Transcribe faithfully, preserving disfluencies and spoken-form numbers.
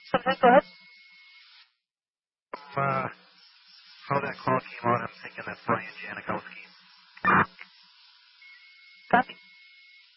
Okay, go ahead. Uh, how that call came on, I'm thinking that's Brian Janikowski. Copy.